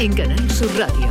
en Canal Sur Radio.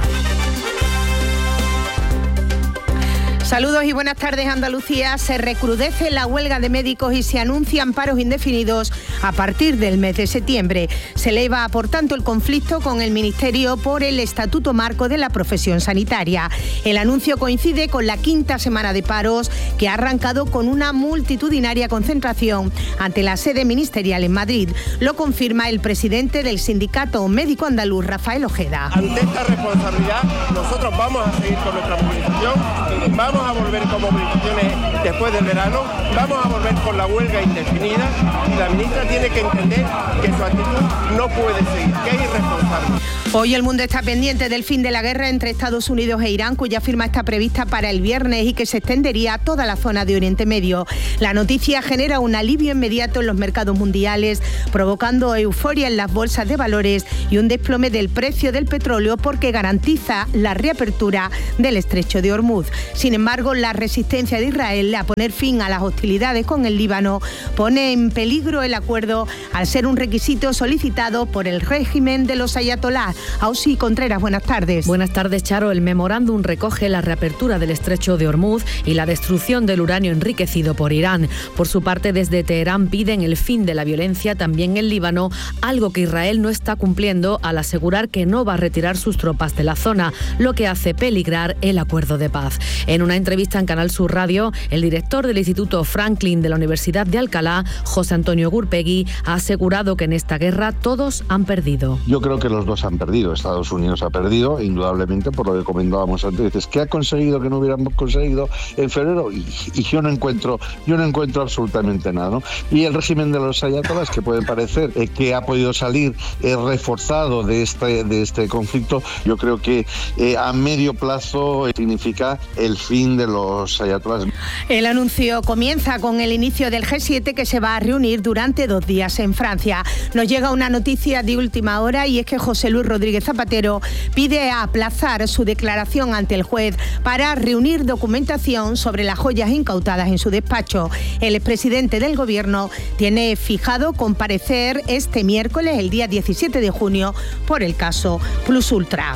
Saludos y buenas tardes. Andalucía. Se recrudece la huelga de médicos y se anuncian paros indefinidos a partir del mes de septiembre. Se eleva, por tanto, el conflicto con el Ministerio por el Estatuto Marco de la Profesión Sanitaria. El anuncio coincide con la quinta semana de paros, que ha arrancado con una multitudinaria concentración ante la sede ministerial en Madrid. Lo confirma el presidente del Sindicato Médico Andaluz, Rafael Ojeda. Ante esta responsabilidad, nosotros vamos a seguir con nuestra movilización, vamos a volver con movilizaciones después del verano, vamos a volver con la huelga indefinida y la ministra tiene que entender que su actitud no puede seguir, que es irresponsable. Hoy el mundo está pendiente del fin de la guerra entre Estados Unidos e Irán, cuya firma está prevista para el viernes y que se extendería a toda la zona de Oriente Medio. La noticia genera un alivio inmediato en los mercados mundiales, provocando euforia en las bolsas de valores y un desplome del precio del petróleo porque garantiza la reapertura del estrecho de Hormuz. Sin embargo, la resistencia de Israel a poner fin a las hostilidades con el Líbano pone en peligro el acuerdo al ser un requisito solicitado por el régimen de los ayatolás. Ausi Contreras, buenas tardes. Buenas tardes, Charo. El memorándum recoge la reapertura del estrecho de Hormuz y la destrucción del uranio enriquecido por Irán. Por su parte, desde Teherán piden el fin de la violencia también en Líbano, algo que Israel no está cumpliendo al asegurar que no va a retirar sus tropas de la zona, lo que hace peligrar el acuerdo de paz. En una entrevista en Canal Sur Radio, el director del Instituto Franklin de la Universidad de Alcalá, José Antonio Gurpegui, ha asegurado que en esta guerra todos han perdido. Yo creo que los dos han perdido. Estados Unidos ha perdido, indudablemente, por lo que comentábamos antes. Dices, ¿qué ha conseguido que no hubiéramos conseguido en febrero? Y yo no encuentro absolutamente nada, ¿no? Y el régimen de los ayatolás, que puede parecer que ha podido salir reforzado de este conflicto, yo creo que a medio plazo significa el fin de los ayatolás. El anuncio comienza con el inicio del G7, que se va a reunir durante 2 días en Francia. Nos llega una noticia de última hora y es que José Luis Rodríguez Zapatero pide aplazar su declaración ante el juez para reunir documentación sobre las joyas incautadas en su despacho. El expresidente del Gobierno tiene fijado comparecer este miércoles, el día 17 de junio, por el caso Plus Ultra.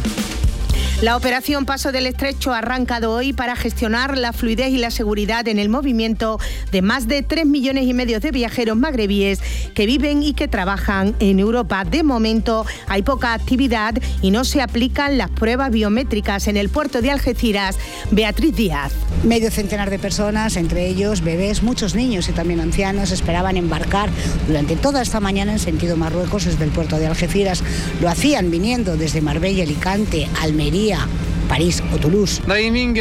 La operación Paso del Estrecho ha arrancado hoy para gestionar la fluidez y la seguridad en el movimiento de más de 3,5 millones de viajeros magrebíes que viven y que trabajan en Europa. De momento hay poca actividad y no se aplican las pruebas biométricas en el puerto de Algeciras. Beatriz Díaz. Medio centenar de personas, entre ellos bebés, muchos niños y también ancianos, esperaban embarcar durante toda esta mañana en sentido Marruecos desde el puerto de Algeciras. Lo hacían viniendo desde Marbella, Alicante, Almería, París o Toulouse. Driving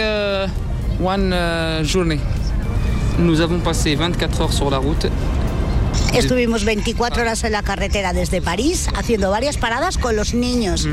one journey. Nous avons passé 24 heures sur la route. Estuvimos 24 horas en la carretera desde París, haciendo varias paradas con los niños.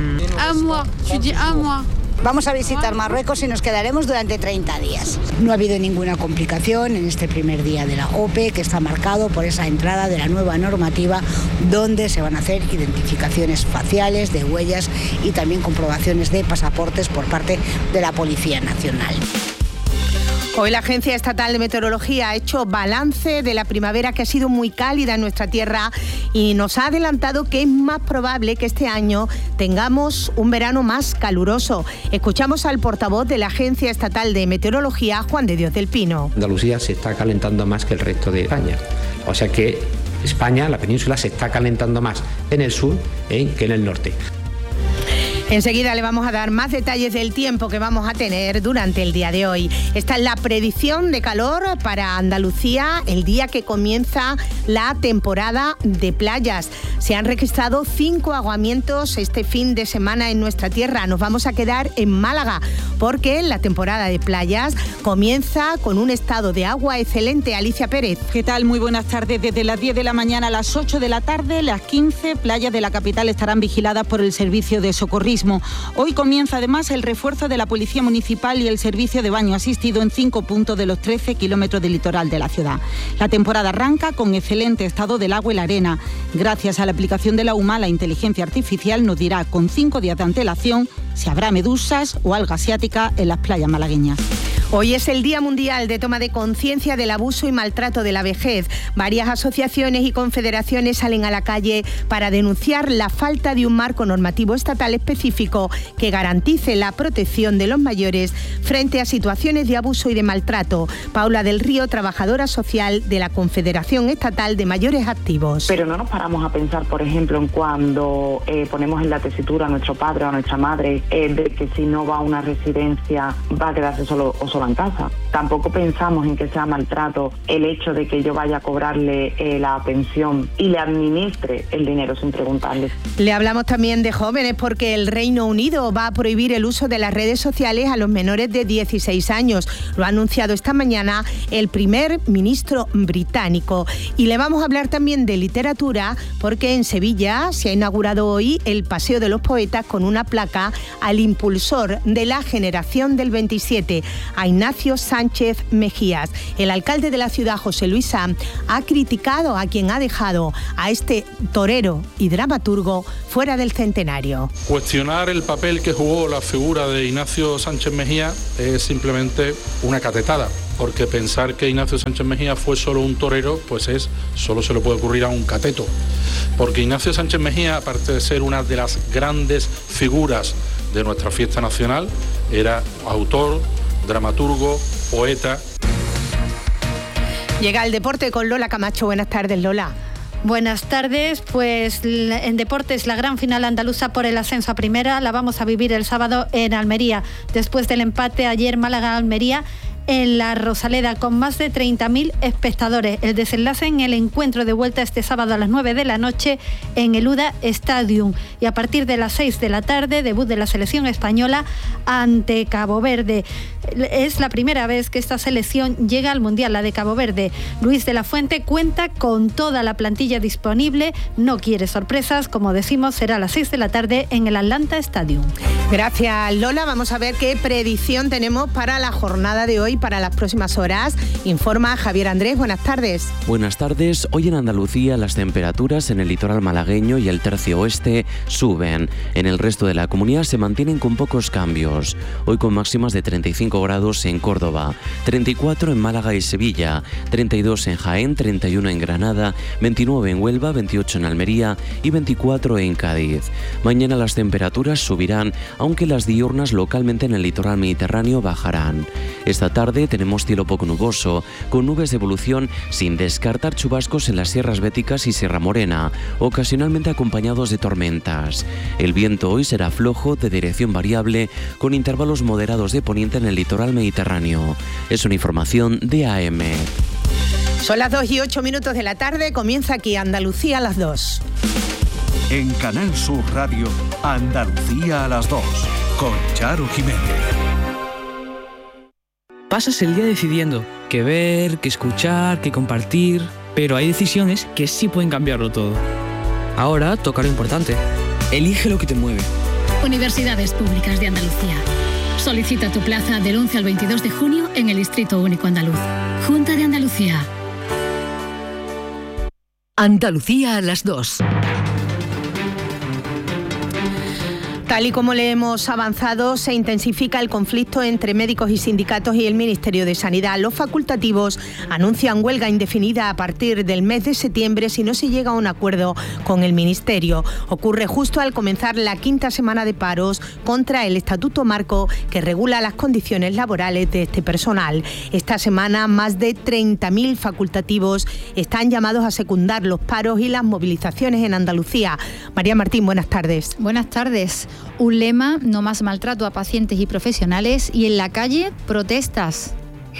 Vamos a visitar Marruecos y nos quedaremos durante 30 días. No ha habido ninguna complicación en este primer día de la OPE, que está marcado por esa entrada de la nueva normativa, donde se van a hacer identificaciones faciales, de huellas y también comprobaciones de pasaportes por parte de la Policía Nacional. Hoy la Agencia Estatal de Meteorología ha hecho balance de la primavera, que ha sido muy cálida en nuestra tierra, y nos ha adelantado que es más probable que este año tengamos un verano más caluroso. Escuchamos al portavoz de la Agencia Estatal de Meteorología, Juan de Dios del Pino. Andalucía se está calentando más que el resto de España, o sea que España, la península, se está calentando más en el sur que en el norte. Enseguida le vamos a dar más detalles del tiempo que vamos a tener durante el día de hoy. Esta es la predicción de calor para Andalucía el día que comienza la temporada de playas. Se han registrado 5 aguamientos este fin de semana en nuestra tierra. Nos vamos a quedar en Málaga porque la temporada de playas comienza con un estado de agua excelente. Alicia Pérez. ¿Qué tal? Muy buenas tardes. Desde las 10 de la mañana a las 8 de la tarde, las 15 playas de la capital estarán vigiladas por el servicio de socorrismo. Hoy comienza además el refuerzo de la Policía Municipal y el servicio de baño asistido en 5 puntos de los 13 kilómetros del litoral de la ciudad. La temporada arranca con excelente estado del agua y la arena. Gracias a la aplicación de la UMA, la inteligencia artificial nos dirá con 5 días de antelación si habrá medusas o alga asiática en las playas malagueñas. Hoy es el Día Mundial de Toma de Conciencia del Abuso y Maltrato de la Vejez. Varias asociaciones y confederaciones salen a la calle para denunciar la falta de un marco normativo estatal específico que garantice la protección de los mayores frente a situaciones de abuso y de maltrato. Paula del Río, trabajadora social de la Confederación Estatal de Mayores Activos. Pero no nos paramos a pensar, por ejemplo, en cuando ponemos en la tesitura a nuestro padre o a nuestra madre de que si no va a una residencia va a quedarse solo o sola en casa. Tampoco pensamos en que sea maltrato el hecho de que yo vaya a cobrarle la pensión y le administre el dinero sin preguntarle. Le hablamos también de jóvenes porque el Reino Unido va a prohibir el uso de las redes sociales a los menores de 16 años. Lo ha anunciado esta mañana el primer ministro británico. Y le vamos a hablar también de literatura porque en Sevilla se ha inaugurado hoy el Paseo de los Poetas con una placa al impulsor de la generación del 27, a Ignacio Sánchez Mejías. El alcalde de la ciudad, José Luis Sanz, ha criticado a quien ha dejado a este torero y dramaturgo fuera del centenario. Cuestionar el papel que jugó la figura de Ignacio Sánchez Mejías es simplemente una catetada, porque pensar que Ignacio Sánchez Mejías fue solo un torero, pues solo se le puede ocurrir a un cateto. Porque Ignacio Sánchez Mejías, aparte de ser una de las grandes figuras de nuestra fiesta nacional, era autor, dramaturgo, poeta. Llega el deporte con Lola Camacho. Buenas tardes, Lola. Buenas tardes, pues en deportes la gran final andaluza por el ascenso a primera la vamos a vivir el sábado en Almería, después del empate ayer Málaga-Almería en la Rosaleda con más de 30.000 espectadores. El desenlace en el encuentro de vuelta este sábado a las 9 de la noche en el UDA Stadium y a partir de las 6 de la tarde debut de la selección española ante Cabo Verde. Es la primera vez que esta selección llega al Mundial, la de Cabo Verde. Luis de la Fuente cuenta con toda la plantilla disponible, no quiere sorpresas, como decimos, será a las 6 de la tarde en el Atlanta Stadium. Gracias, Lola. Vamos a ver qué predicción tenemos para la jornada de hoy, para las próximas horas. Informa Javier Andrés. Buenas tardes. Buenas tardes. Hoy en Andalucía las temperaturas en el litoral malagueño y el tercio oeste suben. En el resto de la comunidad se mantienen con pocos cambios. Hoy con máximas de 35 grados en Córdoba, 34 en Málaga y Sevilla, 32 en Jaén, 31 en Granada, 29 en Huelva, 28 en Almería y 24 en Cádiz. Mañana las temperaturas subirán, aunque las diurnas localmente en el litoral mediterráneo bajarán. Esta tarde tenemos cielo poco nuboso, con nubes de evolución sin descartar chubascos en las sierras béticas y Sierra Morena, ocasionalmente acompañados de tormentas. El viento hoy será flojo de dirección variable, con intervalos moderados de poniente en el litoral mediterráneo. Es una información de AM. Son las 2:08 de la tarde, comienza aquí Andalucía a las 2. En Canal Sur Radio, Andalucía a las 2, con Charo Jiménez. Pasas el día decidiendo qué ver, qué escuchar, qué compartir, pero hay decisiones que sí pueden cambiarlo todo. Ahora toca lo importante. Elige lo que te mueve. Universidades Públicas de Andalucía. Solicita tu plaza del 11 al 22 de junio en el Distrito Único Andaluz. Junta de Andalucía. Andalucía a las 2. Tal y como le hemos avanzado, se intensifica el conflicto entre médicos y sindicatos y el Ministerio de Sanidad. Los facultativos anuncian huelga indefinida a partir del mes de septiembre si no se llega a un acuerdo con el Ministerio. Ocurre justo al comenzar la quinta semana de paros contra el Estatuto Marco que regula las condiciones laborales de este personal. Esta semana más de 30.000 facultativos están llamados a secundar los paros y las movilizaciones en Andalucía. María Martín, buenas tardes. Buenas tardes. Un lema, no más maltrato a pacientes y profesionales, y en la calle, protestas.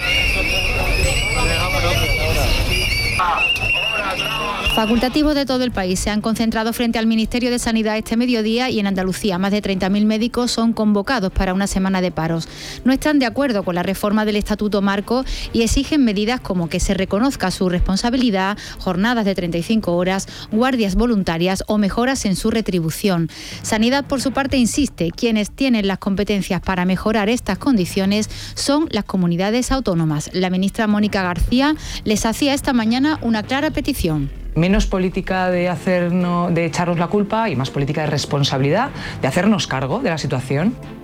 Facultativos de todo el país se han concentrado frente al Ministerio de Sanidad este mediodía y en Andalucía más de 30.000 médicos son convocados para una semana de paros. No están de acuerdo con la reforma del Estatuto Marco y exigen medidas como que se reconozca su responsabilidad, jornadas de 35 horas, guardias voluntarias o mejoras en su retribución. Sanidad, por su parte, insiste, quienes tienen las competencias para mejorar estas condiciones son las comunidades autónomas. La ministra Mónica García les hacía esta mañana una clara petición. Menos política de echarnos la culpa y más política de responsabilidad, de hacernos cargo de la situación.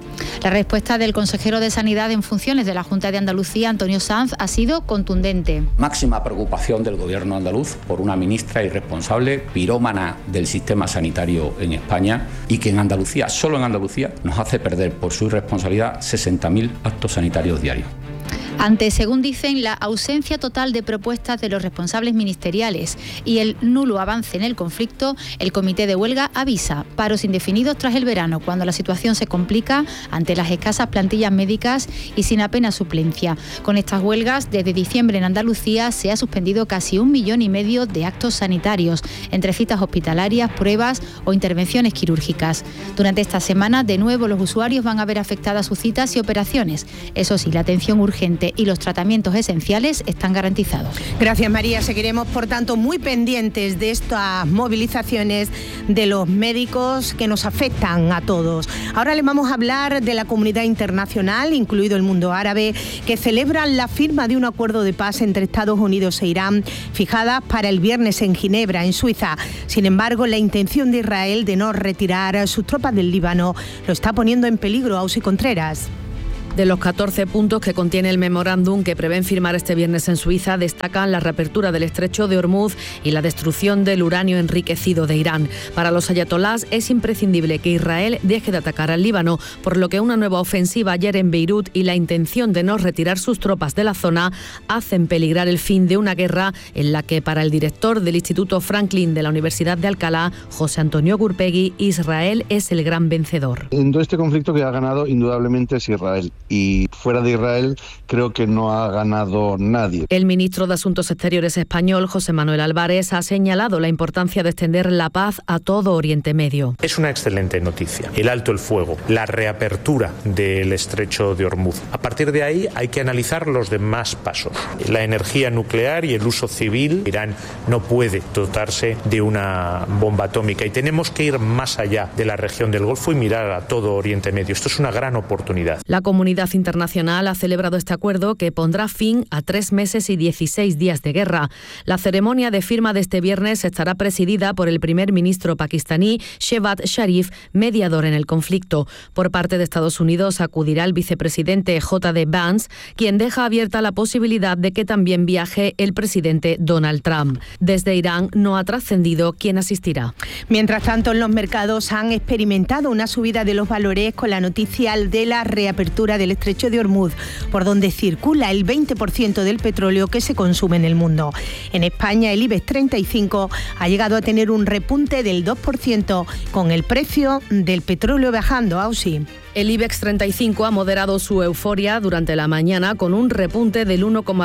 La respuesta del consejero de Sanidad en funciones de la Junta de Andalucía, Antonio Sanz, ha sido contundente. Máxima preocupación del gobierno andaluz por una ministra irresponsable, pirómana del sistema sanitario en España y que en Andalucía, solo en Andalucía, nos hace perder por su irresponsabilidad 60.000 actos sanitarios diarios. Ante, según dicen, la ausencia total de propuestas de los responsables ministeriales y el nulo avance en el conflicto, el comité de huelga avisa paros indefinidos tras el verano, cuando la situación se complica ante las escasas plantillas médicas y sin apenas suplencia. Con estas huelgas, desde diciembre en Andalucía se ha suspendido casi 1,5 millones de actos sanitarios, entre citas hospitalarias, pruebas o intervenciones quirúrgicas. Durante esta semana, de nuevo, los usuarios van a ver afectadas sus citas y operaciones. Eso sí, la atención urgente y los tratamientos esenciales están garantizados. Gracias, María. Seguiremos, por tanto, muy pendientes de estas movilizaciones de los médicos que nos afectan a todos. Ahora les vamos a hablar de la comunidad internacional, incluido el mundo árabe, que celebran la firma de un acuerdo de paz entre Estados Unidos e Irán, fijada para el viernes en Ginebra, en Suiza. Sin embargo, la intención de Israel de no retirar sus tropas del Líbano lo está poniendo en peligro. Ausi Contreras. De los 14 puntos que contiene el memorándum que prevén firmar este viernes en Suiza, destacan la reapertura del estrecho de Hormuz y la destrucción del uranio enriquecido de Irán. Para los ayatolás es imprescindible que Israel deje de atacar al Líbano, por lo que una nueva ofensiva ayer en Beirut y la intención de no retirar sus tropas de la zona hacen peligrar el fin de una guerra en la que, para el director del Instituto Franklin de la Universidad de Alcalá, José Antonio Gurpegui, Israel es el gran vencedor. En todo este conflicto que ha ganado indudablemente es Israel. Y fuera de Israel creo que no ha ganado nadie. El ministro de Asuntos Exteriores español, José Manuel Álvarez, ha señalado la importancia de extender la paz a todo Oriente Medio. Es una excelente noticia. El alto el fuego, la reapertura del estrecho de Hormuz. A partir de ahí hay que analizar los demás pasos. La energía nuclear y el uso civil. Irán no puede dotarse de una bomba atómica y tenemos que ir más allá de la región del Golfo y mirar a todo Oriente Medio. Esto es una gran oportunidad. La comunidad internacional ha celebrado este acuerdo que pondrá fin a 3 meses y 16 días de guerra. La ceremonia de firma de este viernes estará presidida por el primer ministro pakistaní Shehbaz Sharif, mediador en el conflicto. Por parte de Estados Unidos acudirá el vicepresidente J.D. Vance, quien deja abierta la posibilidad de que también viaje el presidente Donald Trump. Desde Irán no ha trascendido quién asistirá. Mientras tanto, en los mercados han experimentado una subida de los valores con la noticia de la reapertura del estrecho de Hormuz, por donde circula el 20% del petróleo que se consume en el mundo. En España, el IBEX 35 ha llegado a tener un repunte del 2%, con el precio del petróleo bajando. Ausi. El IBEX 35 ha moderado su euforia durante la mañana con un repunte del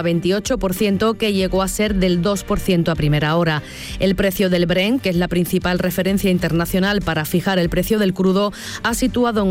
1,28% que llegó a ser del 2% a primera hora. El precio del Brent, que es la principal referencia internacional para fijar el precio del crudo, ha situado en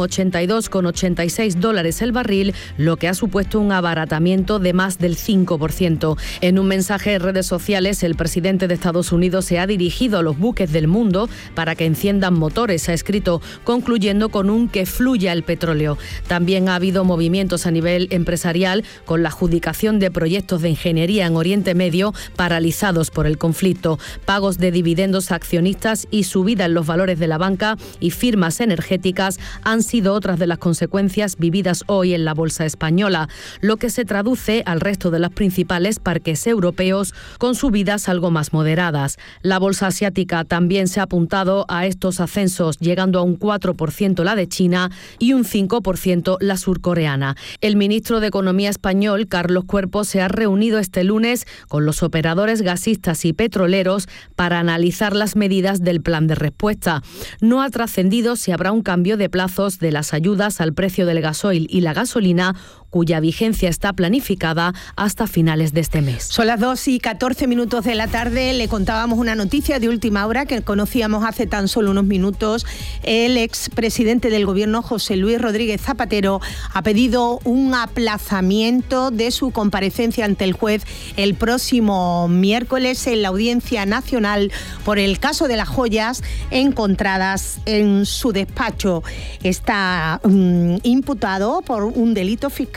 $82,86 el barril, lo que ha supuesto un abaratamiento de más del 5%. En un mensaje en redes sociales, el presidente de Estados Unidos se ha dirigido a los buques del mundo para que enciendan motores, ha escrito, concluyendo con un que fluya el petróleo. También ha habido movimientos a nivel empresarial con la adjudicación de proyectos de ingeniería en Oriente Medio paralizados por el conflicto, pagos de dividendos a accionistas y subida en los valores de la banca y firmas energéticas han sido otras de las consecuencias vividas hoy en la bolsa española, lo que se traduce al resto de los principales parques europeos con subidas algo más moderadas. La bolsa asiática también se ha apuntado a estos ascensos, llegando a un 4% la de China y un 5% la surcoreana. El ministro de Economía español, Carlos Cuerpo, se ha reunido este lunes con los operadores gasistas y petroleros para analizar las medidas del plan de respuesta. No ha trascendido si habrá un cambio de plazos de las ayudas al precio del gasoil y la gasolina, cuya vigencia está planificada hasta finales de este mes. Son las 2:14 de la tarde. Le contábamos una noticia de última hora que conocíamos hace tan solo unos minutos. El expresidente del Gobierno, José Luis Rodríguez Zapatero, ha pedido un aplazamiento de su comparecencia ante el juez el próximo miércoles en la Audiencia Nacional por el caso de las joyas encontradas en su despacho. Está imputado por un delito fiscal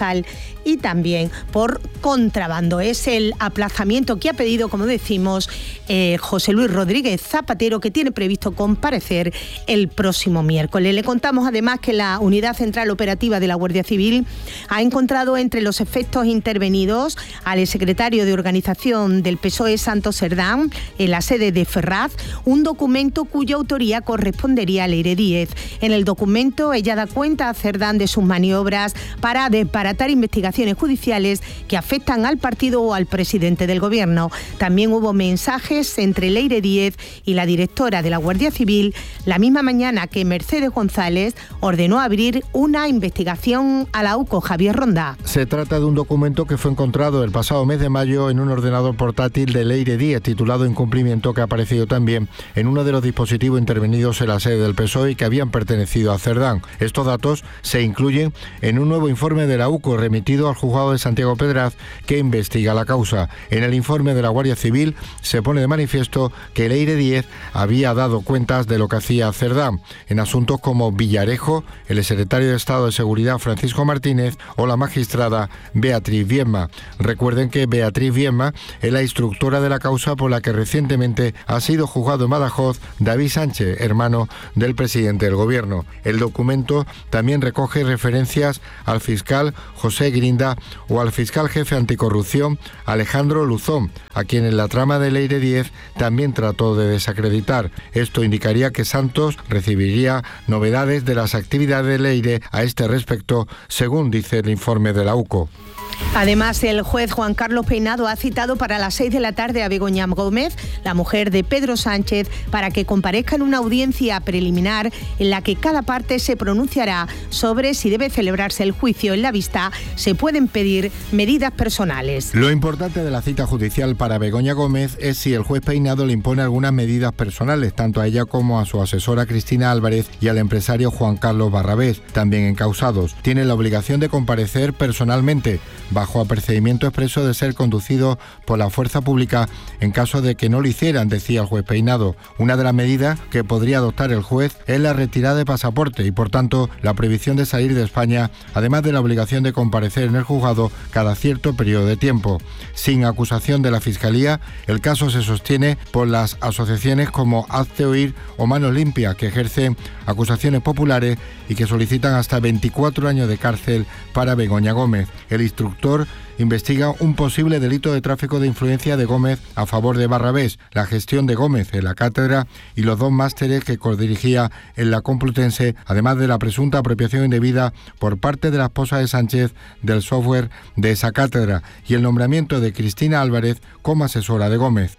ilegal y también por contrabando. Es el aplazamiento que ha pedido, como decimos, José Luis Rodríguez Zapatero, que tiene previsto comparecer el próximo miércoles. Le contamos además que la Unidad Central Operativa de la Guardia Civil ha encontrado entre los efectos intervenidos al exsecretario de Organización del PSOE, Santos Cerdán, en la sede de Ferraz, un documento cuya autoría correspondería a Leire Díez. En el documento ella da cuenta a Cerdán de sus maniobras para desbaratar investigaciones judiciales que afectan al partido o al presidente del Gobierno. También hubo mensajes entre Leire Díez y la directora de la Guardia Civil la misma mañana que Mercedes González ordenó abrir una investigación a la UCO. Javier Ronda. Se trata de un documento que fue encontrado el pasado mes de mayo en un ordenador portátil de Leire Díez, titulado Incumplimiento, que ha aparecido también en uno de los dispositivos intervenidos en la sede del PSOE y que habían pertenecido a Cerdán. Estos datos se incluyen en un nuevo informe de la UCO remitido al juzgado de Santiago Pedraz, que investiga la causa. En el informe de la Guardia Civil se pone de manifiesto que Leire Díez había dado cuentas de lo que hacía Cerdán en asuntos como Villarejo, el secretario de Estado de Seguridad Francisco Martínez o la magistrada Beatriz Viedma. Recuerden que Beatriz Viedma es la instructora de la causa por la que recientemente ha sido juzgado en Badajoz David Sánchez, hermano del presidente del Gobierno. El documento también recoge referencias al fiscal José Grinda o al fiscal jefe anticorrupción Alejandro Luzón, a quien en la trama de Leire Díez también trató de desacreditar. Esto indicaría que Santos recibiría novedades de las actividades de Leire a este respecto, según dice el informe de la UCO. Además, el juez Juan Carlos Peinado ha citado para las 6 de la tarde a Begoña Gómez, la mujer de Pedro Sánchez, para que comparezca en una audiencia preliminar en la que cada parte se pronunciará sobre si debe celebrarse el juicio. En la vista se pueden pedir medidas personales. Lo importante de la cita judicial para Begoña Gómez es si el juez Peinado le impone algunas medidas personales, tanto a ella como a su asesora Cristina Álvarez y al empresario Juan Carlos Barrabés, también encausados. Tiene la obligación de comparecer personalmente, bajo apercibimiento expreso de ser conducido por la fuerza pública en caso de que no lo hicieran, decía el juez Peinado. Una de las medidas que podría adoptar el juez es la retirada de pasaporte y, por tanto, la prohibición de salir de España, además de la obligación de comparecer en el juzgado cada cierto periodo de tiempo. Sin acusación de la Fiscalía, el caso se sostiene por las asociaciones como Hazte Oír o Manos Limpias, que ejercen acusaciones populares y que solicitan hasta 24 años de cárcel para Begoña Gómez. El instructor investiga un posible delito de tráfico de influencia de Gómez a favor de Barrabés, la gestión de Gómez en la cátedra y los 2 másteres que codirigía en la Complutense, además de la presunta apropiación indebida por parte de la esposa de Sánchez del software de esa cátedra y el nombramiento de Cristina Álvarez como asesora de Gómez.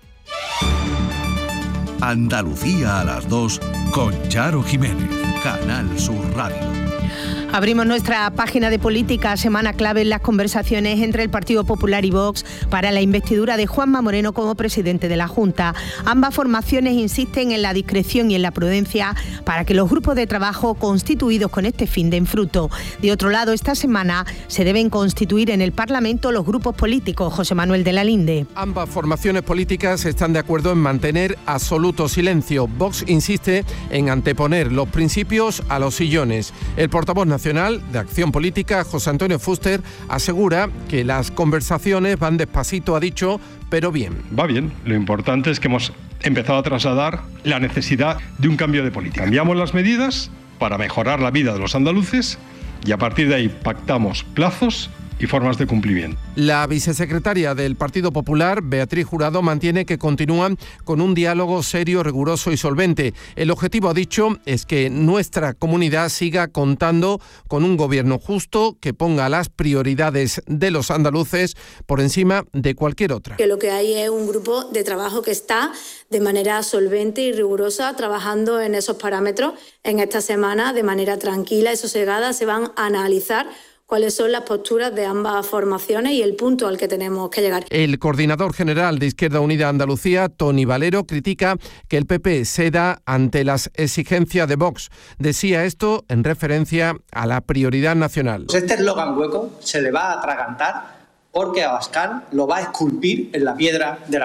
Andalucía a las 2 con Charo Jiménez, Canal Sur Radio. Abrimos nuestra página de política, semana clave en las conversaciones entre el Partido Popular y Vox para la investidura de Juanma Moreno como presidente de la Junta. Ambas formaciones insisten en la discreción y en la prudencia para que los grupos de trabajo constituidos con este fin den fruto. De otro lado, esta semana se deben constituir en el Parlamento los grupos políticos. José Manuel de la Linde. Ambas formaciones políticas están de acuerdo en mantener absoluto silencio. Vox insiste en anteponer los principios a los sillones. El portavoz nacional de Acción Política, José Antonio Fuster, asegura que las conversaciones van despacito, ha dicho, pero bien. Va bien. Lo importante es que hemos empezado a trasladar la necesidad de un cambio de política. Cambiamos las medidas para mejorar la vida de los andaluces y a partir de ahí pactamos plazos y formas de cumplimiento. La vicesecretaria del Partido Popular, Beatriz Jurado, mantiene que continúan con un diálogo serio, riguroso y solvente. El objetivo, ha dicho, es que nuestra comunidad siga contando con un gobierno justo que ponga las prioridades de los andaluces por encima de cualquier otra. Que lo que hay es un grupo de trabajo que está de manera solvente y rigurosa trabajando en esos parámetros. En esta semana, de manera tranquila y sosegada, se van a analizar cuáles son las posturas de ambas formaciones y el punto al que tenemos que llegar. El coordinador general de Izquierda Unida Andalucía, Tony Valero, critica que el PP ceda ante las exigencias de Vox. Decía esto en referencia a la prioridad nacional. Este eslogan hueco se le va a atragantar porque Abascal lo va a esculpir en la piedra del acuerdo.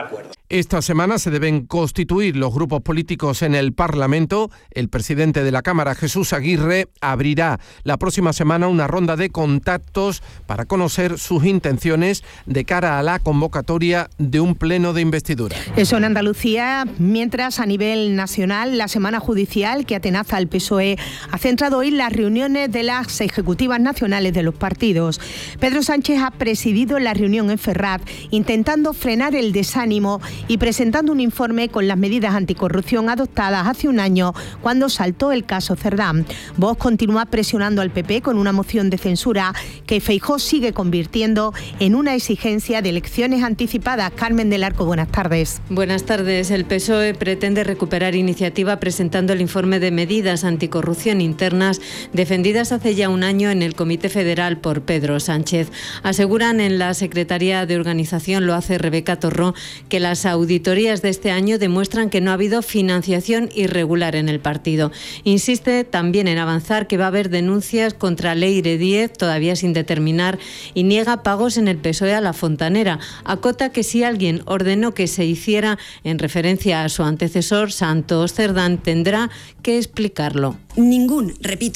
Esta semana se deben constituir los grupos políticos en el Parlamento. El presidente de la Cámara, Jesús Aguirre, abrirá la próxima semana una ronda de contactos para conocer sus intenciones de cara a la convocatoria de un pleno de investidura. Eso en Andalucía, mientras a nivel nacional la semana judicial que atenaza al PSOE ha centrado hoy las reuniones de las ejecutivas nacionales de los partidos. Pedro Sánchez ha presidido la reunión en Ferraz, intentando frenar el desánimo y presentando un informe con las medidas anticorrupción adoptadas hace un año cuando saltó el caso Cerdán. Vox continúa presionando al PP con una moción de censura que Feijóo sigue convirtiendo en una exigencia de elecciones anticipadas. Carmen del Arco, buenas tardes. Buenas tardes. El PSOE pretende recuperar iniciativa presentando el informe de medidas anticorrupción internas defendidas hace ya un año en el Comité Federal por Pedro Sánchez. Aseguran en la Secretaría de Organización, lo hace Rebeca Torró, que las auditorías de este año demuestran que no ha habido financiación irregular en el partido. Insiste también en avanzar que va a haber denuncias contra Leire Díez, todavía sin determinar, y niega pagos en el PSOE a La Fontanera. Acota que si alguien ordenó que se hiciera en referencia a su antecesor, Santos Cerdán, tendrá que explicarlo. Ningún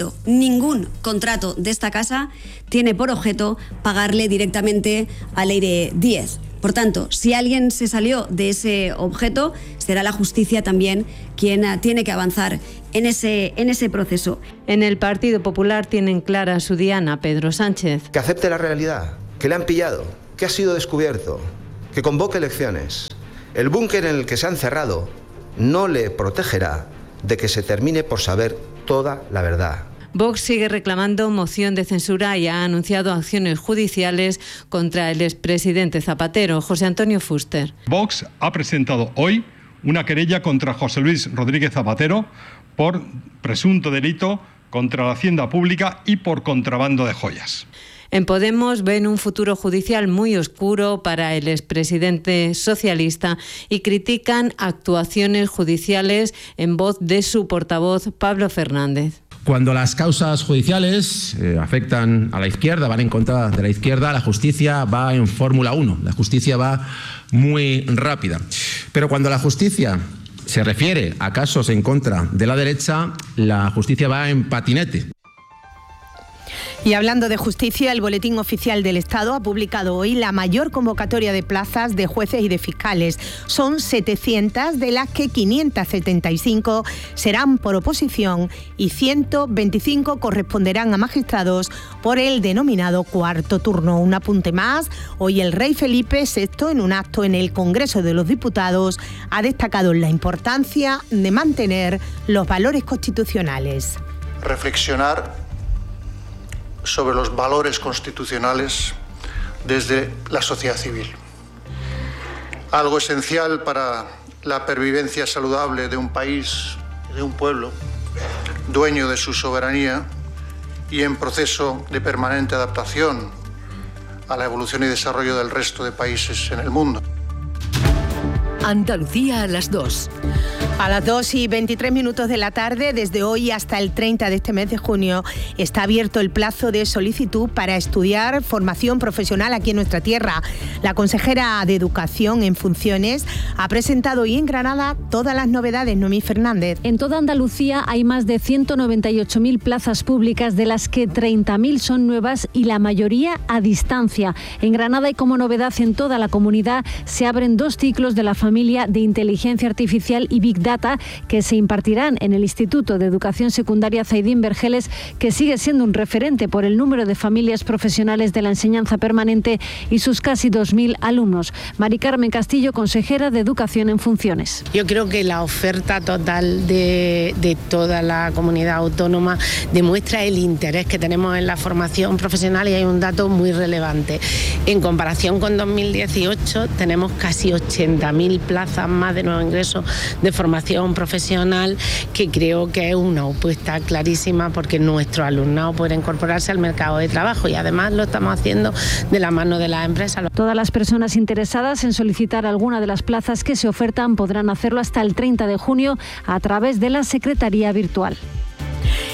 contrato de esta casa tiene por objeto pagarle directamente a Leire Díez. Por tanto, si alguien se salió de ese objeto, será la justicia también quien tiene que avanzar en ese proceso. En el Partido Popular tienen clara su diana, Pedro Sánchez. Que acepte la realidad, que le han pillado, que ha sido descubierto, que convoque elecciones. El búnker en el que se han cerrado no le protegerá de que se termine por saber toda la verdad. Vox sigue reclamando moción de censura y ha anunciado acciones judiciales contra el expresidente Zapatero, José Antonio Fuster. Vox ha presentado hoy una querella contra José Luis Rodríguez Zapatero por presunto delito contra la hacienda pública y por contrabando de joyas. En Podemos ven un futuro judicial muy oscuro para el expresidente socialista y critican actuaciones judiciales en voz de su portavoz, Pablo Fernández. Cuando las causas judiciales afectan a la izquierda, van en contra de la izquierda, la justicia va en Fórmula 1, la justicia va muy rápida. Pero cuando la justicia se refiere a casos en contra de la derecha, la justicia va en patinete. Y hablando de justicia, el Boletín Oficial del Estado ha publicado hoy la mayor convocatoria de plazas de jueces y de fiscales. Son 700, de las que 575 serán por oposición y 125 corresponderán a magistrados por el denominado cuarto turno. Un apunte más, hoy el rey Felipe VI, en un acto en el Congreso de los Diputados, ha destacado la importancia de mantener los valores constitucionales. Reflexionar sobre los valores constitucionales desde la sociedad civil. Algo esencial para la pervivencia saludable de un país, de un pueblo, dueño de su soberanía y en proceso de permanente adaptación a la evolución y desarrollo del resto de países en el mundo. Andalucía a las 2. A las 2:23 de la tarde, desde hoy hasta el 30 de este mes de junio, está abierto el plazo de solicitud para estudiar formación profesional aquí en nuestra tierra. La consejera de Educación en funciones ha presentado hoy en Granada todas las novedades. Noemí Fernández. En toda Andalucía hay más de 198.000 plazas públicas, de las que 30.000 son nuevas y la mayoría a distancia. En Granada, y como novedad en toda la comunidad, se abren 2 ciclos de la familia de Inteligencia Artificial y Big Data que se impartirán en el Instituto de Educación Secundaria Zaidín Vergeles, que sigue siendo un referente por el número de familias profesionales de la enseñanza permanente y sus casi 2.000 alumnos. Mari Carmen Castillo, consejera de Educación en funciones. Yo creo que la oferta total de toda la comunidad autónoma demuestra el interés que tenemos en la formación profesional, y hay un dato muy relevante. En comparación con 2018 tenemos casi 80.000 plazas más de nuevo ingreso de formación profesional, que creo que es una apuesta clarísima porque nuestro alumnado puede incorporarse al mercado de trabajo, y además lo estamos haciendo de la mano de las empresas. Todas las personas interesadas en solicitar alguna de las plazas que se ofertan podrán hacerlo hasta el 30 de junio a través de la Secretaría Virtual.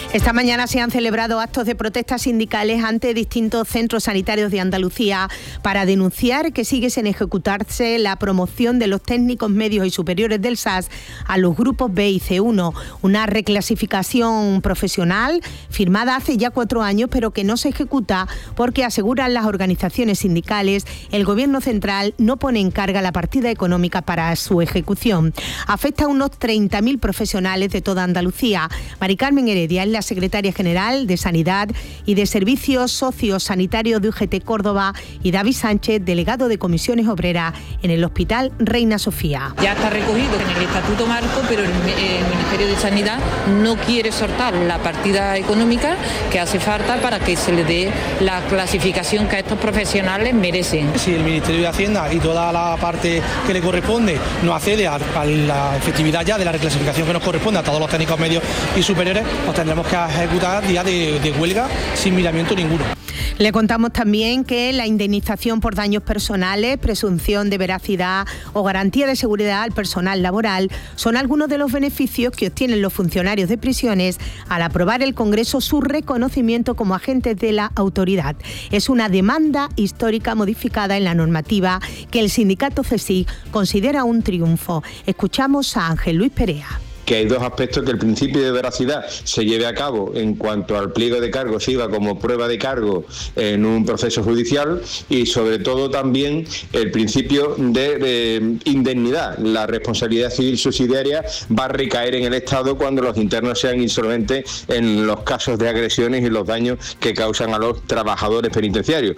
Esta mañana se han celebrado actos de protesta sindicales ante distintos centros sanitarios de Andalucía para denunciar que sigue sin ejecutarse la promoción de los técnicos medios y superiores del SAS a los grupos B y C1, una reclasificación profesional firmada hace ya 4 años, pero que no se ejecuta porque, aseguran las organizaciones sindicales, el Gobierno central no pone en carga la partida económica para su ejecución. Afecta a unos 30.000 profesionales de toda Andalucía. Mari Carmen Heredia es la secretaria general de Sanidad y de Servicios Sociosanitarios de UGT Córdoba, y David Sánchez, delegado de Comisiones Obreras en el Hospital Reina Sofía. Ya está recogido en el Estatuto Marco, pero el Ministerio de Sanidad no quiere soltar la partida económica que hace falta para que se le dé la clasificación que a estos profesionales merecen. Si el Ministerio de Hacienda y toda la parte que le corresponde no accede a la efectividad ya de la reclasificación que nos corresponde a todos los técnicos medios y superiores, pues tendremos que ejecutar días de huelga sin miramiento ninguno. Le contamos también que la indemnización por daños personales, presunción de veracidad o garantía de seguridad al personal laboral son algunos de los beneficios que obtienen los funcionarios de prisiones al aprobar el Congreso su reconocimiento como agentes de la autoridad. Es una demanda histórica modificada en la normativa que el sindicato CSIC considera un triunfo. Escuchamos a Ángel Luis Perea. Que hay 2 aspectos: que el principio de veracidad se lleve a cabo en cuanto al pliego de cargo sirva como prueba de cargo en un proceso judicial, y sobre todo también el principio de indemnidad. La responsabilidad civil subsidiaria va a recaer en el Estado cuando los internos sean insolventes en los casos de agresiones y los daños que causan a los trabajadores penitenciarios.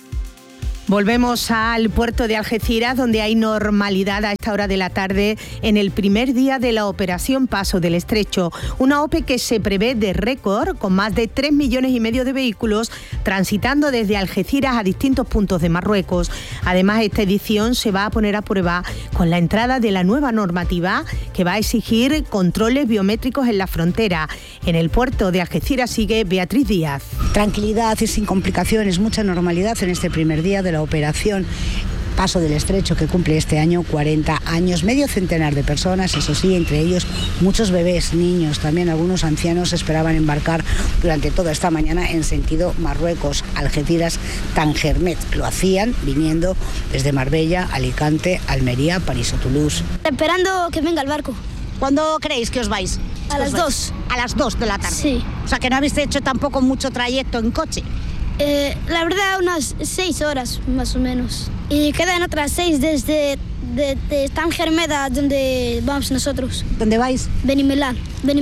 Volvemos al puerto de Algeciras, donde hay normalidad a esta hora de la tarde en el primer día de la operación Paso del Estrecho. Una OPE que se prevé de récord, con más de 3,5 millones de vehículos transitando desde Algeciras a distintos puntos de Marruecos. Además, esta edición se va a poner a prueba con la entrada de la nueva normativa que va a exigir controles biométricos en la frontera. En el puerto de Algeciras sigue Beatriz Díaz. Tranquilidad y sin complicaciones, mucha normalidad en este primer día de la operación Paso del Estrecho, que cumple este año 40 años. Medio centenar de personas, eso sí, entre ellos muchos bebés, niños, también algunos ancianos esperaban embarcar durante toda esta mañana en sentido Marruecos, Algeciras, Tangermet. Lo hacían viniendo desde Marbella, Alicante, Almería, París o Toulouse. Esperando que venga el barco. ¿Cuándo creéis que os vais? A las 2. A las 2 de la tarde. Sí. O sea que no habéis hecho tampoco mucho trayecto en coche. La verdad, unas 6 horas más o menos. Y quedan otras 6 desde Tangermeda, donde vamos nosotros. ¿Dónde vais? Benimellal,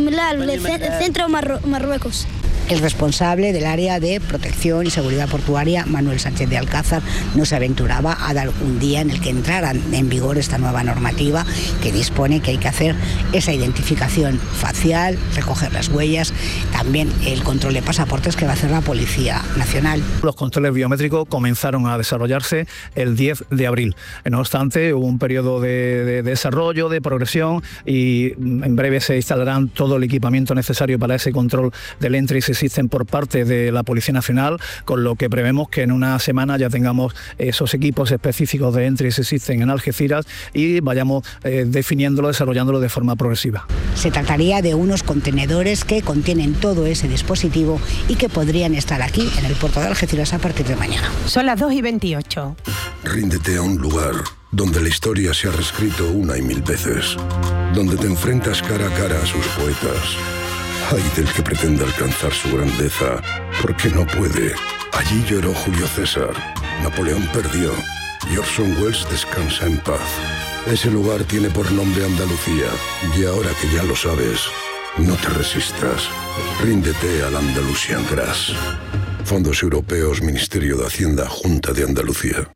centro Marruecos. El responsable del área de protección y seguridad portuaria, Manuel Sánchez de Alcázar, no se aventuraba a dar un día en el que entrara en vigor esta nueva normativa que dispone que hay que hacer esa identificación facial, recoger las huellas, también el control de pasaportes que va a hacer la Policía Nacional. Los controles biométricos comenzaron a desarrollarse el 10 de abril. No obstante, hubo un periodo de desarrollo, de progresión, y en breve se instalarán todo el equipamiento necesario para ese control del Entry System por parte de la Policía Nacional, con lo que prevemos que en una semana ya tengamos esos equipos específicos de Entry System en Algeciras y vayamos definiéndolo, desarrollándolo de forma progresiva. Se trataría de unos contenedores que contienen todo ese dispositivo y que podrían estar aquí en el puerto de Algeciras a partir de mañana. Son las 2:28. Ríndete a un lugar donde la historia se ha reescrito 1 y 1000 veces, donde te enfrentas cara a cara a sus poetas. Ay del que pretenda alcanzar su grandeza, porque no puede. Allí lloró Julio César, Napoleón perdió, y Orson Welles descansa en paz. Ese lugar tiene por nombre Andalucía, y ahora que ya lo sabes, no te resistas. Ríndete al Andalusian Grass. Fondos Europeos, Ministerio de Hacienda, Junta de Andalucía.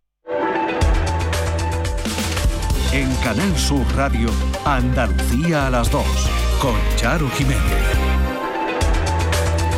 En Canal Sur Radio, Andalucía a las 2, con Charo Jiménez.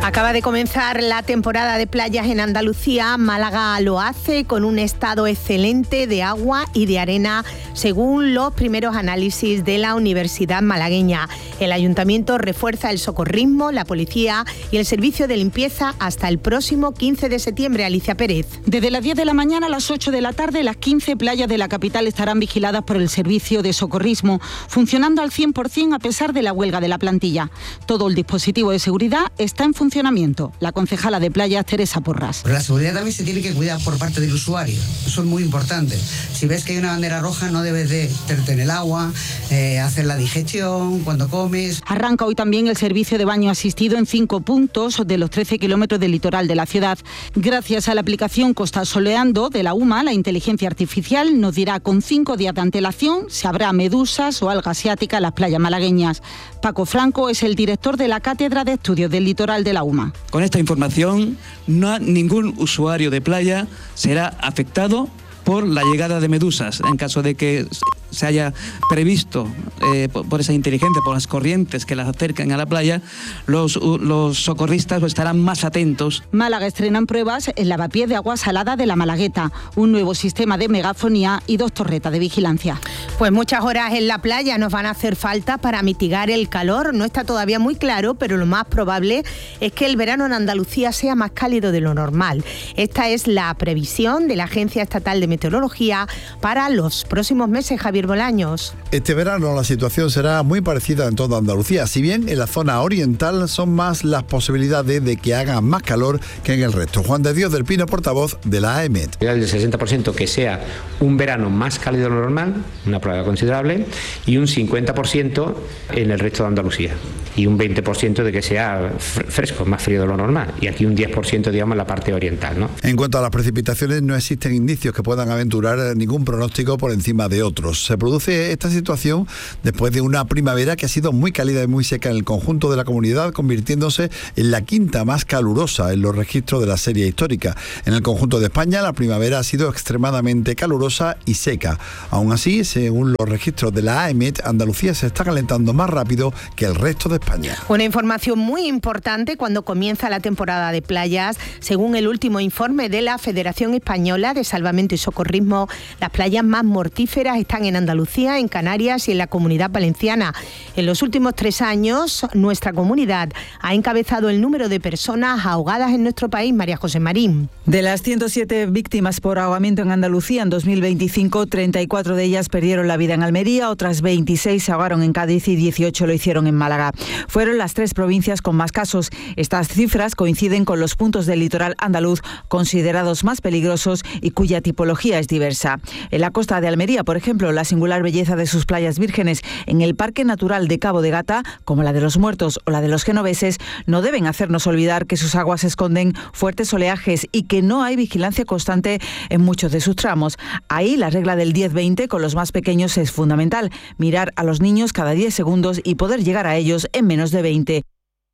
Acaba de comenzar la temporada de playas en Andalucía. Málaga lo hace con un estado excelente de agua y de arena, según los primeros análisis de la Universidad Malagueña. El Ayuntamiento refuerza el socorrismo, la policía y el servicio de limpieza hasta el próximo 15 de septiembre. Alicia Pérez. Desde las 10 de la mañana a las 8 de la tarde, las 15 playas de la capital estarán vigiladas por el servicio de socorrismo, funcionando al 100% a pesar de la huelga de la plantilla. Todo el dispositivo de seguridad está en funcionamiento. La concejala de playas, Teresa Porras. La seguridad también se tiene que cuidar por parte del usuario. Eso es muy importante. Si ves que hay una bandera roja, no debes de meterte en el agua, hacer la digestión cuando comes. Arranca hoy también el servicio de baño asistido en 5 puntos de los 13 kilómetros del litoral de la ciudad. Gracias a la aplicación Costa Soleando de la UMA, la inteligencia artificial nos dirá con 5 días de antelación si habrá medusas o alga asiática en las playas malagueñas. Paco Franco es el director de la Cátedra de Estudios del Litoral de la UMA. Con esta información, ningún usuario de playa será afectado por la llegada de medusas. En caso de que se haya previsto por esa inteligencia, por las corrientes que las acercan a la playa, los socorristas estarán más atentos. Málaga estrenan pruebas el lavapiés de agua salada de la Malagueta, un nuevo sistema de megafonía y 2 torretas de vigilancia. Pues muchas horas en la playa nos van a hacer falta para mitigar el calor. No está todavía muy claro, pero lo más probable es que el verano en Andalucía sea más cálido de lo normal. Esta es la previsión de la Agencia Estatal de Meteorología para los próximos meses. Javier Bolaños. Este verano la situación será muy parecida en toda Andalucía, si bien en la zona oriental son más las posibilidades de que haga más calor que en el resto. Juan de Dios del Pino, portavoz de la AEMET. Del 60% que sea un verano más cálido de lo normal, una probabilidad considerable, y un 50% en el resto de Andalucía. Y un 20% de que sea fresco, más frío de lo normal. Y aquí un 10%, digamos, en la parte oriental, ¿no? En cuanto a las precipitaciones, no existen indicios que puedan aventurar ningún pronóstico por encima de otros. Se produce esta situación después de una primavera que ha sido muy cálida y muy seca en el conjunto de la comunidad, convirtiéndose en la quinta más calurosa en los registros de la serie histórica. En el conjunto de España, la primavera ha sido extremadamente calurosa y seca. Aún así, según los registros de la AEMET, Andalucía se está calentando más rápido que el resto de España. Una información muy importante cuando comienza la temporada de playas. Según el último informe de la Federación Española de Salvamento y Socorrismo, las playas más mortíferas están en Andalucía, en Canarias y en la Comunidad Valenciana. En los últimos 3 años, nuestra comunidad ha encabezado el número de personas ahogadas en nuestro país. María José Marín. De las 107 víctimas por ahogamiento en Andalucía en 2025, 34 de ellas perdieron la vida en Almería, otras 26 se ahogaron en Cádiz y 18 lo hicieron en Málaga. Fueron las 3 provincias con más casos. Estas cifras coinciden con los puntos del litoral andaluz considerados más peligrosos y cuya tipología es diversa. En la costa de Almería, por ejemplo, la singular belleza de sus playas vírgenes en el Parque Natural de Cabo de Gata, como la de los Muertos o la de los Genoveses, no deben hacernos olvidar que sus aguas esconden fuertes oleajes y que no hay vigilancia constante en muchos de sus tramos. Ahí la regla del 10-20 con los más pequeños es fundamental. Mirar a los niños cada 10 segundos y poder llegar a ellos en menos de 20.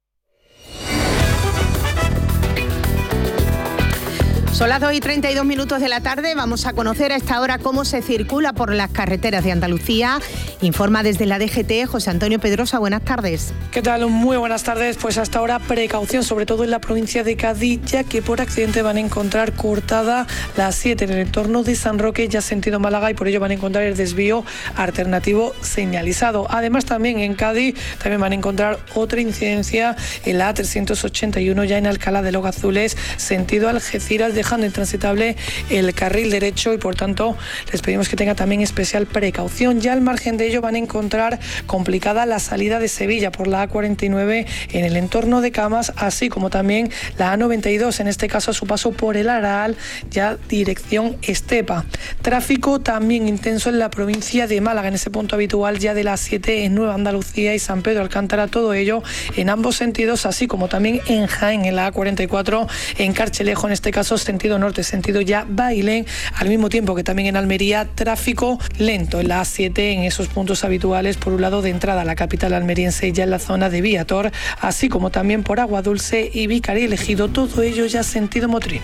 Son las 2:32 de la tarde. Vamos a conocer a esta hora cómo se circula por las carreteras de Andalucía. Informa desde la DGT José Antonio Pedrosa. Buenas tardes. ¿Qué tal? Muy buenas tardes. Pues hasta ahora precaución, sobre todo en la provincia de Cádiz, ya que por accidente van a encontrar cortada la 7 en el entorno de San Roque, ya sentido Málaga, y por ello van a encontrar el desvío alternativo señalizado. Además, también en Cádiz también van a encontrar otra incidencia en la A381, ya en Alcalá de los Azules, sentido Algeciras, dejando intransitable el carril derecho y por tanto les pedimos que tenga también especial precaución. Ya al margen de ello van a encontrar complicada la salida de Sevilla por la A49 en el entorno de Camas, así como también la A92, en este caso a su paso por el Araal, ya dirección Estepa. Tráfico también intenso en la provincia de Málaga, en ese punto habitual ya de la 7 en Nueva Andalucía y San Pedro Alcántara, todo ello en ambos sentidos, así como también en Jaén, en la A44, en Carchelejo, en este caso sentido norte, sentido ya Bailén, al mismo tiempo que también en Almería, tráfico lento en la A7 en esos puntos habituales, por un lado de entrada a la capital almeriense, ya en la zona de Viator, así como también por Aguadulce y Vicaría Elegido, todo ello ya sentido Motril.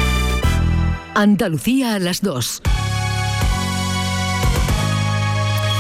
Andalucía a las 2.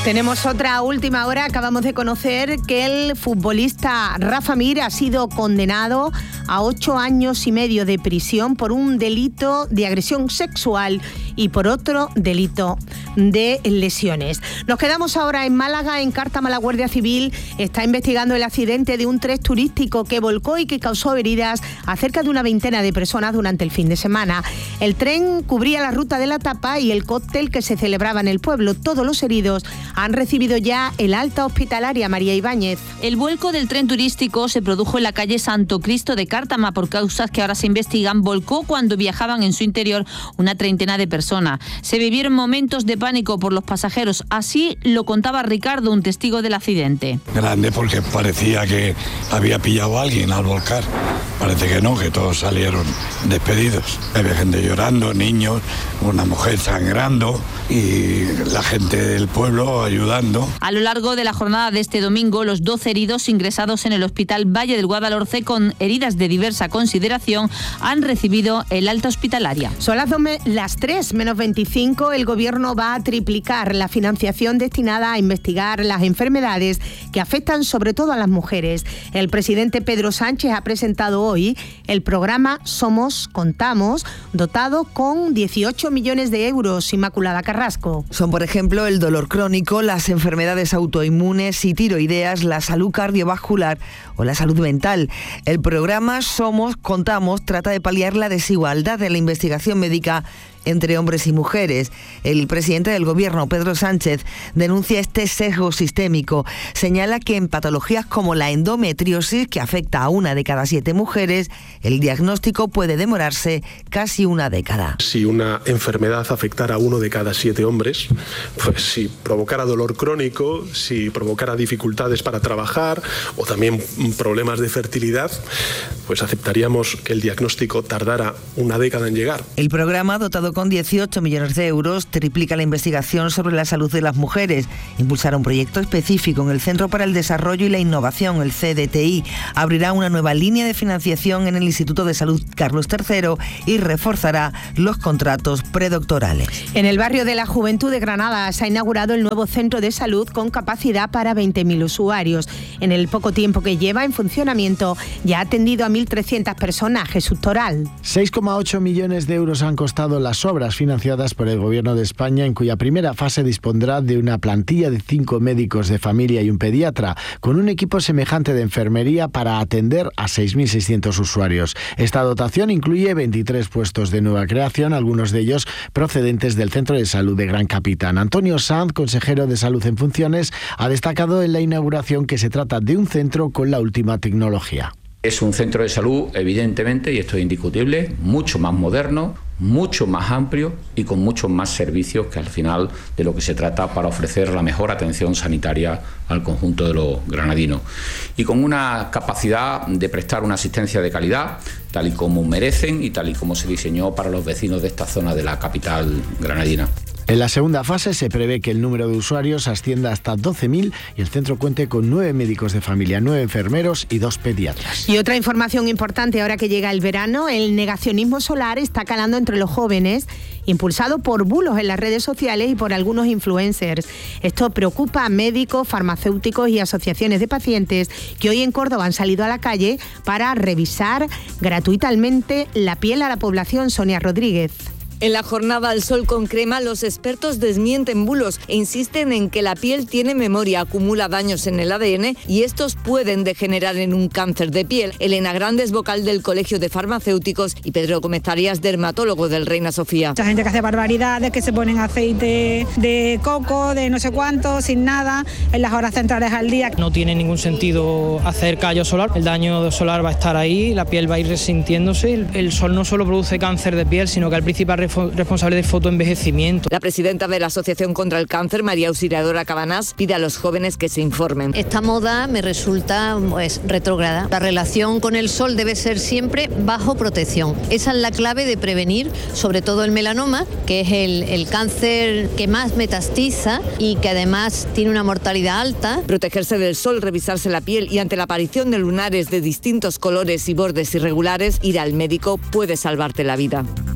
Tenemos otra última hora. Acabamos de conocer que el futbolista Rafa Mir ha sido condenado a 8 años y medio de prisión por un delito de agresión sexual y por otro delito de lesiones. Nos quedamos ahora en Málaga. En Cártama, la Guardia Civil está investigando el accidente de un tren turístico que volcó y que causó heridas a cerca de una veintena de personas durante el fin de semana. El tren cubría la ruta de la Tapa y el cóctel que se celebraba en el pueblo. Todos los heridos han recibido ya el alta hospitalaria. María Ibáñez. El vuelco del tren turístico se produjo en la calle Santo Cristo de Cártama por causas que ahora se investigan. Volcó cuando viajaban en su interior una treintena de personas. Se vivieron momentos de pánico por los pasajeros. Así lo contaba Ricardo, un testigo del accidente. Grande, porque parecía que había pillado a alguien al volcar. Parece que no, que todos salieron despedidos. Había gente llorando, niños, una mujer sangrando y la gente del pueblo ayudando. A lo largo de la jornada de este domingo, los 12 heridos ingresados en el Hospital Valle del Guadalhorce con heridas de diversa consideración han recibido el alta hospitalaria. Son las 3 menos 25. El Gobierno va a triplicar la financiación destinada a investigar las enfermedades que afectan sobre todo a las mujeres. El presidente Pedro Sánchez ha presentado hoy el programa Somos, Contamos, dotado con 18 millones de euros. Inmaculada Carrasco. Son, por ejemplo, el dolor crónico, las enfermedades autoinmunes y tiroideas, la salud cardiovascular o la salud mental. El programa Somos, Contamos trata de paliar la desigualdad de la investigación médica entre hombres y mujeres. El presidente del Gobierno, Pedro Sánchez, denuncia este sesgo sistémico. Señala que en patologías como la endometriosis, que afecta a 1 de cada 7 mujeres, el diagnóstico puede demorarse casi 1 década. Si una enfermedad afectara a 1 de cada 7 hombres, pues si provocara dolor crónico, si provocara dificultades para trabajar o también problemas de fertilidad, pues aceptaríamos que el diagnóstico tardara 1 década en llegar. El programa, dotado con 18 millones de euros, triplica la investigación sobre la salud de las mujeres. Impulsará un proyecto específico en el Centro para el Desarrollo y la Innovación, el CDTI. Abrirá una nueva línea de financiación en el Instituto de Salud Carlos III y reforzará los contratos predoctorales. En el barrio de la Juventud de Granada se ha inaugurado el nuevo centro de salud con capacidad para 20.000 usuarios. En el poco tiempo que lleva en funcionamiento ya ha atendido a 1.300 personas. Jesús Toral. 6,8 millones de euros han costado las obras financiadas por el Gobierno de España, en cuya primera fase dispondrá de una plantilla de 5 médicos de familia y un pediatra, con un equipo semejante de enfermería para atender a 6.600 usuarios. Esta dotación incluye 23 puestos de nueva creación, algunos de ellos procedentes del Centro de Salud de Gran Capitán. Antonio Sanz, consejero de Salud en funciones, ha destacado en la inauguración que se trata de un centro con la última tecnología. Es un centro de salud, evidentemente, y esto es indiscutible, mucho más moderno, mucho más amplio y con muchos más servicios, que al final de lo que se trata para ofrecer la mejor atención sanitaria al conjunto de los granadinos. Y con una capacidad de prestar una asistencia de calidad, tal y como merecen y tal y como se diseñó para los vecinos de esta zona de la capital granadina. En la segunda fase se prevé que el número de usuarios ascienda hasta 12.000 y el centro cuente con 9 médicos de familia, 9 enfermeros y 2 pediatras. Y otra información importante ahora que llega el verano: el negacionismo solar está calando entre los jóvenes, impulsado por bulos en las redes sociales y por algunos influencers. Esto preocupa a médicos, farmacéuticos y asociaciones de pacientes que hoy en Córdoba han salido a la calle para revisar gratuitamente la piel a la población. Sonia Rodríguez. En la jornada al sol con crema, los expertos desmienten bulos e insisten en que la piel tiene memoria, acumula daños en el ADN y estos pueden degenerar en un cáncer de piel. Elena Grande es vocal del Colegio de Farmacéuticos y Pedro Gómez Arias, dermatólogo del Reina Sofía. Mucha gente que hace barbaridades, que se ponen aceite de coco, de no sé cuánto, sin nada, en las horas centrales al día. No tiene ningún sentido hacer callo solar, el daño solar va a estar ahí, la piel va a ir resintiéndose. El sol no solo produce cáncer de piel, sino que el principal responsable de fotoenvejecimiento. La presidenta de la Asociación contra el Cáncer, María Auxiliadora Cabanás, pide a los jóvenes que se informen. Esta moda me resulta retrógrada. La relación con el sol debe ser siempre bajo protección. Esa es la clave de prevenir, sobre todo el melanoma, que es el cáncer que más metastiza y que además tiene una mortalidad alta. Protegerse del sol, revisarse la piel y ante la aparición de lunares de distintos colores y bordes irregulares, ir al médico puede salvarte la vida.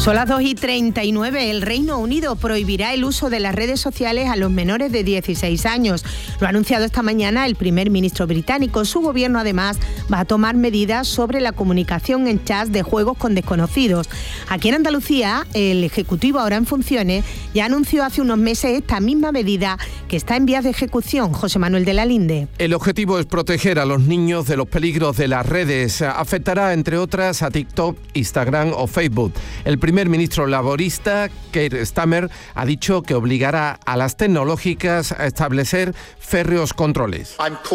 Son las 2:39. El Reino Unido prohibirá el uso de las redes sociales a los menores de 16 años. Lo ha anunciado esta mañana el primer ministro británico. Su gobierno, además, va a tomar medidas sobre la comunicación en chats de juegos con desconocidos. Aquí en Andalucía, el Ejecutivo, ahora en funciones, ya anunció hace unos meses esta misma medida que está en vías de ejecución. José Manuel de la Linde. El objetivo es proteger a los niños de los peligros de las redes. Afectará, entre otras, a TikTok, Instagram o Facebook. El primer ministro laborista, Keir Starmer, ha dicho que obligará a las tecnológicas a establecer férreos controles.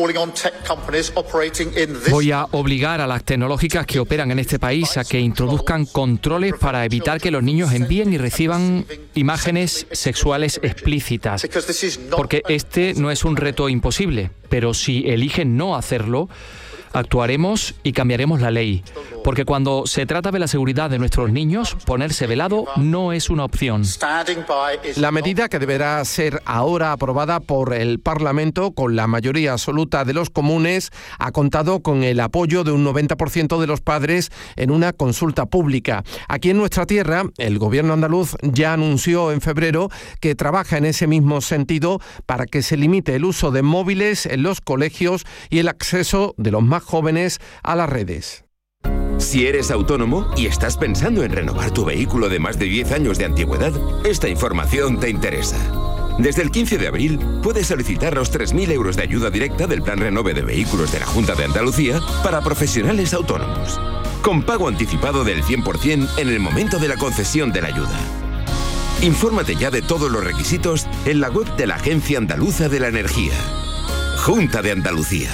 Voy a obligar a las tecnológicas que operan en este país a que introduzcan controles para evitar que los niños envíen y reciban imágenes sexuales explícitas. Porque este no es un reto imposible, pero si eligen no hacerlo, actuaremos y cambiaremos la ley, porque cuando se trata de la seguridad de nuestros niños, ponerse de lado no es una opción. La medida, que deberá ser ahora aprobada por el Parlamento con la mayoría absoluta de los comunes, ha contado con el apoyo de un 90% de los padres en una consulta pública. Aquí en nuestra tierra, el gobierno andaluz ya anunció en febrero que trabaja en ese mismo sentido para que se limite el uso de móviles en los colegios y el acceso de los más jóvenes a las redes. Si eres autónomo y estás pensando en renovar tu vehículo de más de 10 años de antigüedad, esta información te interesa. Desde el 15 de abril puedes solicitar los 3.000 euros de ayuda directa del Plan Renove de Vehículos de la Junta de Andalucía para profesionales autónomos, con pago anticipado del 100% en el momento de la concesión de la ayuda. Infórmate ya de todos los requisitos en la web de la Agencia Andaluza de la Energía. Junta de Andalucía.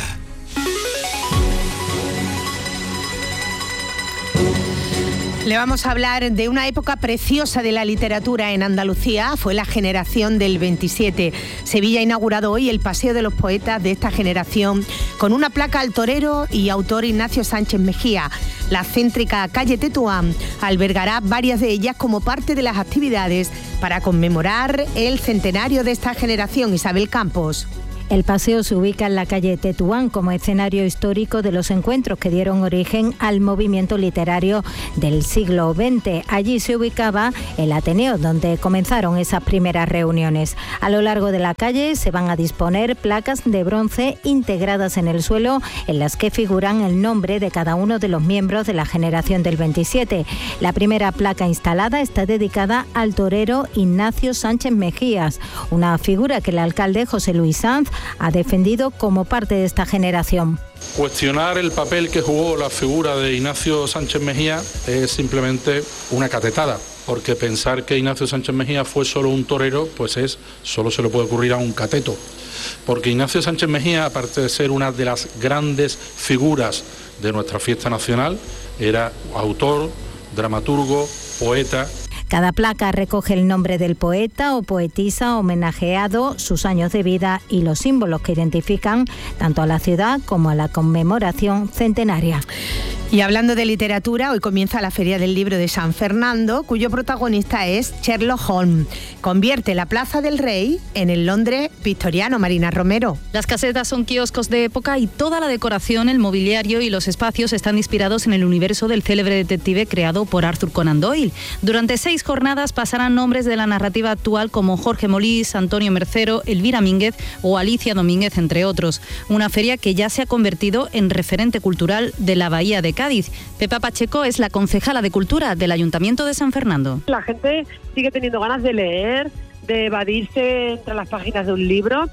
Le vamos a hablar de una época preciosa de la literatura en Andalucía. Fue la generación del 27. Sevilla ha inaugurado hoy el Paseo de los Poetas de esta generación con una placa al torero y autor Ignacio Sánchez Mejía. La céntrica calle Tetuán albergará varias de ellas como parte de las actividades para conmemorar el centenario de esta generación. Isabel Campos. El paseo se ubica en la calle Tetuán como escenario histórico de los encuentros que dieron origen al movimiento literario del siglo XX. Allí se ubicaba el Ateneo, donde comenzaron esas primeras reuniones. A lo largo de la calle se van a disponer placas de bronce integradas en el suelo en las que figuran el nombre de cada uno de los miembros de la generación del 27. La primera placa instalada está dedicada al torero Ignacio Sánchez Mejías, una figura que el alcalde José Luis Sanz ha defendido como parte de esta generación. Cuestionar el papel que jugó la figura de Ignacio Sánchez Mejía es simplemente una catetada, porque pensar que Ignacio Sánchez Mejía fue solo un torero, pues solo se le puede ocurrir a un cateto. Porque Ignacio Sánchez Mejía, aparte de ser una de las grandes figuras de nuestra fiesta nacional, era autor, dramaturgo, poeta. Cada placa recoge el nombre del poeta o poetisa homenajeado, sus años de vida y los símbolos que identifican tanto a la ciudad como a la conmemoración centenaria. Y hablando de literatura, hoy comienza la Feria del Libro de San Fernando, cuyo protagonista es Sherlock Holmes. Convierte la Plaza del Rey en el Londres victoriano. Marina Romero. Las casetas son kioscos de época y toda la decoración, el mobiliario y los espacios están inspirados en el universo del célebre detective creado por Arthur Conan Doyle. Durante 6 jornadas pasarán nombres de la narrativa actual como Jorge Molís, Antonio Mercero, Elvira Mínguez o Alicia Domínguez, entre otros. Una feria que ya se ha convertido en referente cultural de la Bahía de Cádiz. Pepa Pacheco es la concejala de Cultura del Ayuntamiento de San Fernando. La gente sigue teniendo ganas de leer, de evadirse entre las páginas de un libro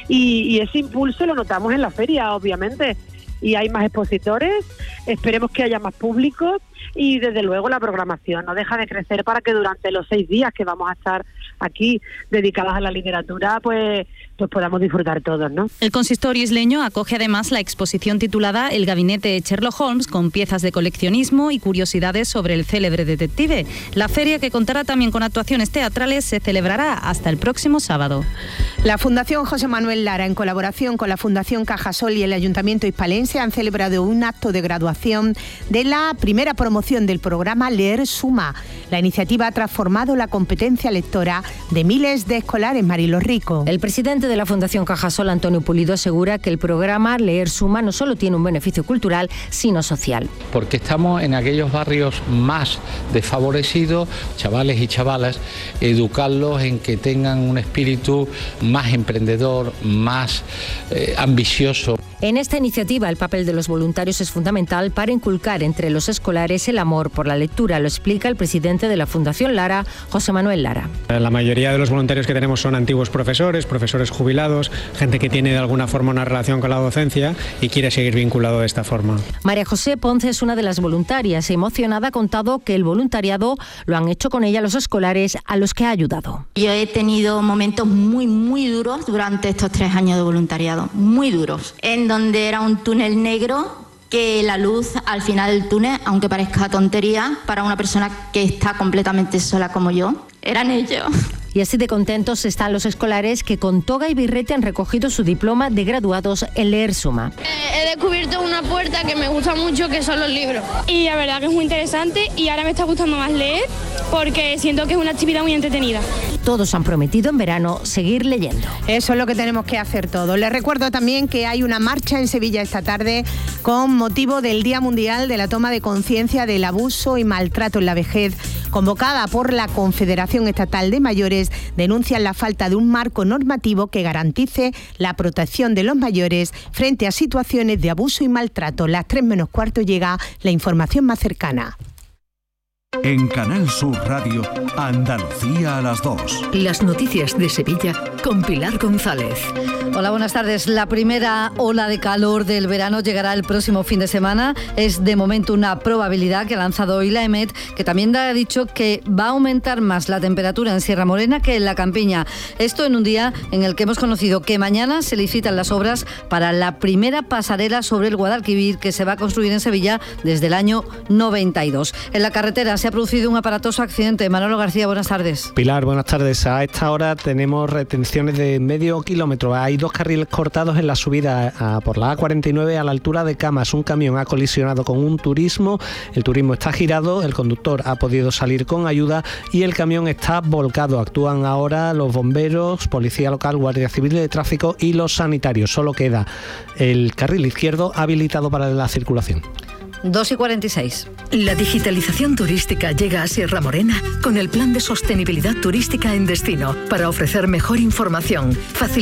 y ese impulso lo notamos en la feria, obviamente. Y hay más expositores, esperemos que haya más público y desde luego la programación no deja de crecer para que durante los 6 días que vamos a estar aquí dedicadas a la literatura pues podamos disfrutar todos, ¿no? El consistorio isleño acoge además la exposición titulada El gabinete de Sherlock Holmes, con piezas de coleccionismo y curiosidades sobre el célebre detective. La feria, que contará también con actuaciones teatrales, se celebrará hasta el próximo sábado. La Fundación José Manuel Lara, en colaboración con la Fundación Cajasol y el Ayuntamiento hispalense, han celebrado un acto de graduación de la primera promoción promoción del programa Leer Suma. La iniciativa ha transformado la competencia lectora de miles de escolares. Marilo Rico. El presidente de la Fundación Cajasol, Antonio Pulido, asegura que el programa Leer Suma no solo tiene un beneficio cultural, sino social. Porque estamos en aquellos barrios más desfavorecidos, chavales y chavalas, educarlos en que tengan un espíritu más emprendedor, más ambicioso. En esta iniciativa, el papel de los voluntarios es fundamental para inculcar entre los escolares el amor por la lectura, lo explica el presidente de la Fundación Lara, José Manuel Lara. La mayoría de los voluntarios que tenemos son antiguos profesores jubilados, gente que tiene de alguna forma una relación con la docencia y quiere seguir vinculado de esta forma. María José Ponce es una de las voluntarias. Emocionada ha contado que el voluntariado lo han hecho con ella los escolares a los que ha ayudado. Yo he tenido momentos muy duros durante estos 3 años de voluntariado, muy duros, en donde era un túnel negro que la luz al final del túnel, aunque parezca tontería, para una persona que está completamente sola como yo, eran ellos. Y así de contentos están los escolares que con toga y birrete han recogido su diploma de graduados en Leer Suma. He descubierto una puerta que me gusta mucho, que son los libros. Y la verdad que es muy interesante y ahora me está gustando más leer porque siento que es una actividad muy entretenida. Todos han prometido en verano seguir leyendo. Eso es lo que tenemos que hacer todos. Les recuerdo también que hay una marcha en Sevilla esta tarde con motivo del Día Mundial de la Toma de Conciencia del Abuso y Maltrato en la Vejez, convocada por la Confederación Estatal de Mayores. Denuncian la falta de un marco normativo que garantice la protección de los mayores frente a situaciones de abuso y maltrato. Las 3:15 llega la información más cercana. En Canal Sur Radio, Andalucía a las 2. Las noticias de Sevilla con Pilar González. Hola, buenas tardes. La primera ola de calor del verano llegará el próximo fin de semana. Es de momento una probabilidad que ha lanzado hoy la EMET, que también ha dicho que va a aumentar más la temperatura en Sierra Morena que en la Campiña. Esto en un día en el que hemos conocido que mañana se licitan las obras para la primera pasarela sobre el Guadalquivir que se va a construir en Sevilla desde el año 92. En la carretera se ha producido un aparatoso accidente. Manolo García, buenas tardes. Pilar, buenas tardes. A esta hora tenemos retenciones de medio kilómetro. Hay 2 carriles cortados en la subida por la A49 a la altura de Camas. Un camión ha colisionado con un turismo. El turismo está girado, el conductor ha podido salir con ayuda y el camión está volcado. Actúan ahora los bomberos, policía local, guardia civil de tráfico y los sanitarios. Solo queda el carril izquierdo habilitado para la circulación. 2:46. La digitalización turística llega a Sierra Morena con el Plan de Sostenibilidad Turística en Destino para ofrecer mejor información,